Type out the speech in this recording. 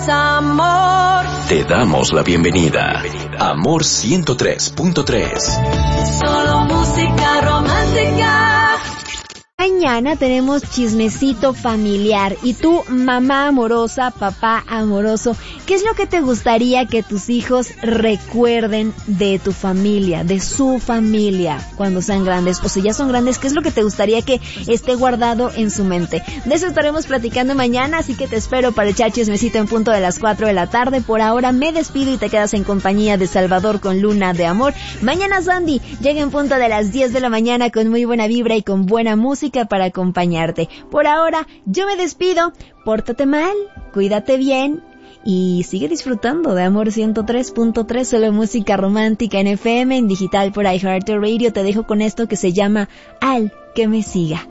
Amor. Te damos la bienvenida. Amor 103.3. Solo música romántica. Mañana tenemos chismecito familiar. Y tú, mamá amorosa, papá amoroso, ¿qué es lo que te gustaría que tus hijos recuerden de tu familia, de su familia, cuando sean grandes? O si ya son grandes, ¿qué es lo que te gustaría que esté guardado en su mente? De eso estaremos platicando mañana, así que te espero para echar chismecito en punto de las 4 de la tarde. Por ahora me despido y te quedas en compañía de Salvador con Luna de Amor. Mañana Sandy llega en punto de las 10 de la mañana con muy buena vibra y con buena música para acompañarte. Por ahora, yo me despido. Pórtate mal, cuídate bien y sigue disfrutando de Amor 103.3, solo música romántica en FM, en digital por iHeartRadio. Te dejo con esto que se llama Al que me siga.